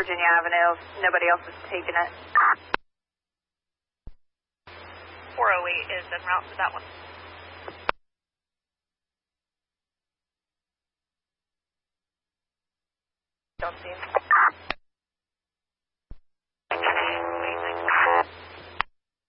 Virginia Avenue. Nobody else is taking it. 408 is en route to that one. Don't see him.